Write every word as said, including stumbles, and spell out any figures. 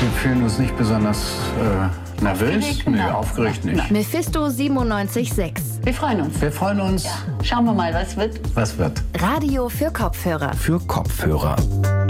Wir fühlen uns nicht besonders äh, nervös. Aufgeregt? Nee, Nein. aufgeregt nicht. Mephisto siebenundneunzig Komma sechs. Wir freuen uns. Wir freuen uns. Schauen wir mal, was wird. Was wird? Radio für Kopfhörer. Für Kopfhörer.